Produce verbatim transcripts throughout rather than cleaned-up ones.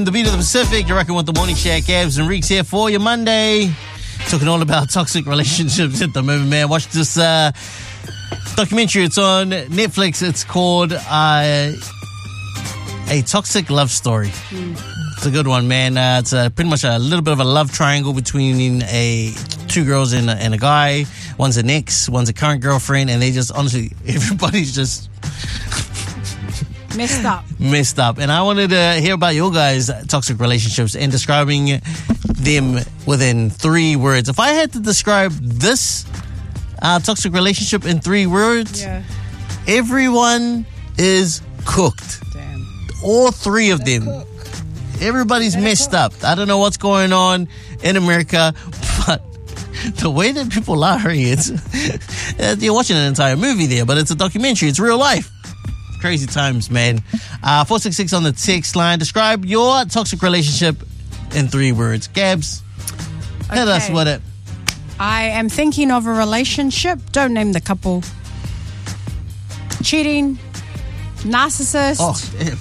The beat of the Pacific, you reckon with the Morning Shack, Gabs and Reeks here for your Monday. Talking all about toxic relationships at the moment, man. Watch this uh, documentary. It's on Netflix. It's called uh, A Toxic Love Story. Mm. It's a good one, man. Uh, it's uh, pretty much a little bit of a love triangle between a two girls and a, and a guy. One's an ex, one's a current girlfriend, and they just, honestly, everybody's just... Messed up. Messed up. And I wanted to hear about your guys' toxic relationships and describing them within three words. If I had to describe this uh, toxic relationship in three words, yeah. everyone is cooked. Damn. All three of They're them. cooked. Everybody's They're messed cooked. up. I don't know what's going on in America, but the way that people are, it's, you're watching an entire movie there, but it's a documentary. It's real life. Crazy times, man. Uh, four six six on the text line. Describe your toxic relationship in three words. Gabs, Okay. hit us with it. I am thinking of a relationship. Don't name the couple. Cheating. Narcissist. Oh,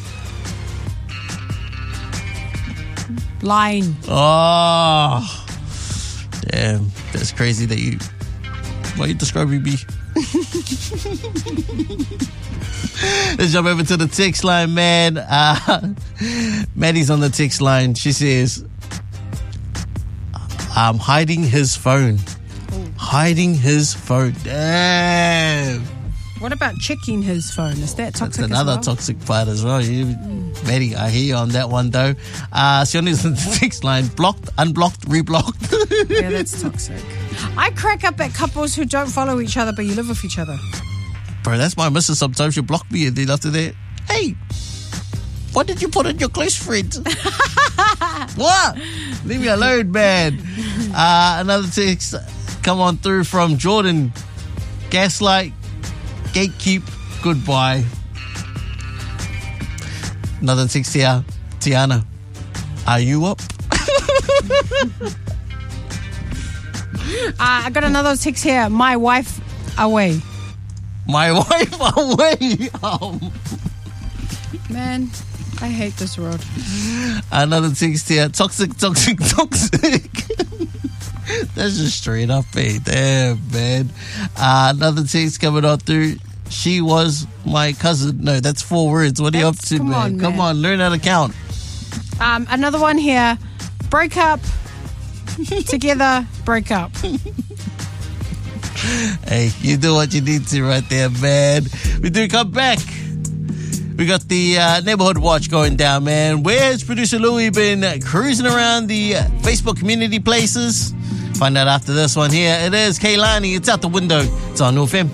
damn. Lying. Oh, damn. That's crazy that you... Why you describing me? Let's jump over to the text line, man. Uh, Maddie's on the text line. She says, I'm hiding his phone. Ooh. Hiding his phone. Damn. What about checking his phone? Is that toxic? That's another as well? toxic part as well. You, mm. Maddie, I hear you on that one, though. Uh, Sioni's on the text line. Blocked, unblocked, reblocked. Yeah, that's toxic. I crack up at couples who don't follow each other, but you live with each other. Bro, that's my missus. Sometimes she'll block me and then after that, hey, what did you put on your close friends? What? Leave me alone, man. Uh, another text come on through from Jordan. Gaslight, gatekeep, goodbye. Another text here. Tiana, are you up? Uh, I got another text here. My wife away. My wife away. Um, Man, I hate this world. Another text here. Toxic, toxic, toxic. That's just straight up, eh? Damn, man. Uh, another text coming on through. She was my cousin. No, that's four words. What are you up to, Come man? on, Come man. on, learn how to count. Um, another one here. Break up. Together, break up. Hey, you do what you need to right there, man. We do come back. We got the uh, neighborhood watch going down, man. Where's producer Louie been cruising around the uh, Facebook community places? Find out after this one here. It is Kaylani. It's out the window. It's on North M.